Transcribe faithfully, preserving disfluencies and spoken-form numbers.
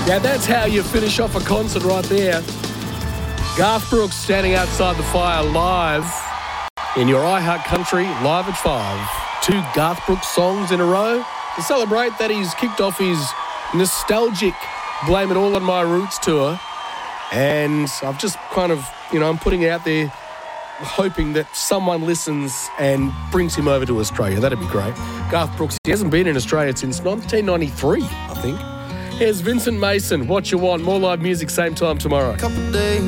Now that's how you finish off a concert right there. Garth Brooks standing outside the fire live in your iHeart Country live at five. Two Garth Brooks songs in a row to celebrate that he's kicked off his nostalgic Blame It All on My Roots tour. And I've just kind of, you know, I'm putting it out there hoping that someone listens and brings him over to Australia. That'd be great. Garth Brooks, he hasn't been in Australia since nineteen ninety-three, I think. Here's Vincent Mason, What You Want. More live music, same time tomorrow. Couple days